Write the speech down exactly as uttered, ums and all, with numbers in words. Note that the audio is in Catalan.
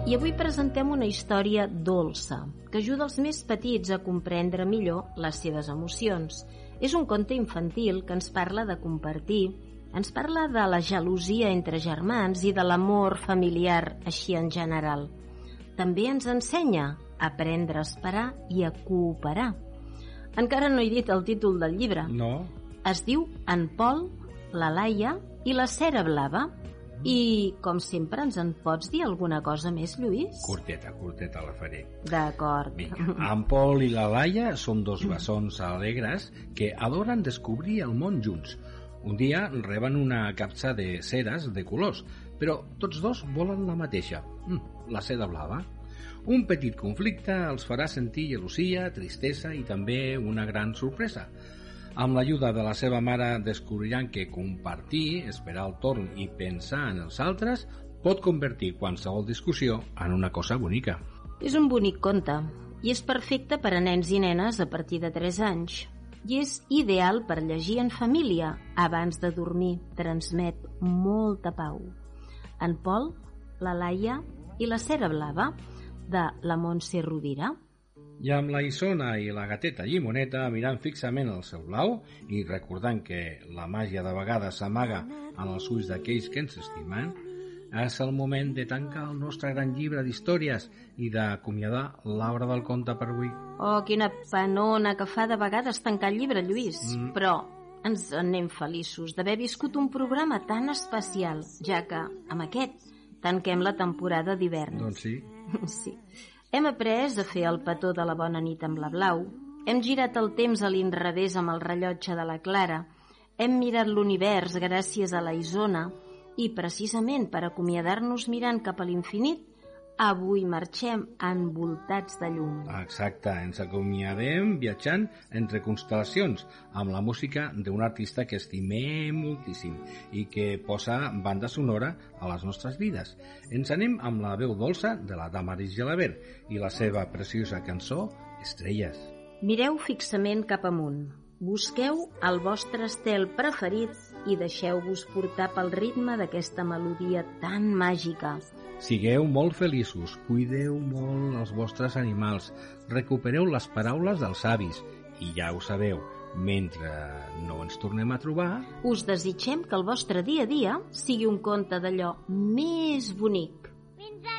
I avui presentem una història dolça que ajuda els més petits a comprendre millor les seves emocions. És un conte infantil que ens parla de compartir, ens parla de la gelosia entre germans i de l'amor familiar així en general. També ens ensenya a aprendre a esperar i a cooperar. Encara no he dit el títol del llibre. No. Es diu En Pol, la Laia i la Cera Blava. I, com sempre, ens en pots dir alguna cosa més, Lluís? Curteta, curteta la faré. D'acord. Vinga, en Pol i la Laia són dos bessons alegres que adoren descobrir el món junts. Un dia reben una capsa de ceres de colors, però tots dos volen la mateixa, la cera blava. Un petit conflicte els farà sentir gelosia, tristesa i també una gran sorpresa. Amb l'ajuda de la seva mare descobriran que compartir, esperar el torn i pensar en els altres pot convertir qualsevol discussió en una cosa bonica. És un bonic conte i és perfecte per a nens i nenes a partir de tres anys. I és ideal per llegir en família abans de dormir. Transmet molta pau. En Pol, la Laia i la Cera Blava, de la Montse Rovira. I amb la Isona i la gateta Llimoneta mirant fixament el seu blau i recordant que la màgia de vegades s'amaga en els ulls d'aquells que ens estimen, és el moment de tancar el nostre gran llibre d'històries i d'acomiadar l'obra del conte per avui. Oh, quina penona que fa de vegades tancar el llibre, Lluís. Mm. Però ens en anem feliços d'haver viscut un programa tan especial, ja que amb aquest tanquem la temporada d'hivern. Doncs sí. Sí. Hem après a fer el petó de la bona nit amb la Blau, hem girat el temps a l'inrevés amb el rellotge de la Clara, hem mirat l'univers gràcies a la Isona i, precisament per acomiadar-nos mirant cap a l'infinit, avui marxem envoltats de llum. Exacte, ens acomiadem viatjant entre constel·lacions amb la música d'un artista que estimem moltíssim i que posa banda sonora a les nostres vides. Ens anem amb la veu dolça de la Damaris Gelabert i la seva preciosa cançó Estrelles. Mireu fixament cap amunt. Busqueu el vostre estel preferit i deixeu-vos portar pel ritme d'aquesta melodia tan màgica. Sigueu molt feliços, cuideu molt els vostres animals, recupereu les paraules dels avis i ja ho sabeu, mentre no ens tornem a trobar... Us desitgem que el vostre dia a dia sigui un conte d'allò més bonic.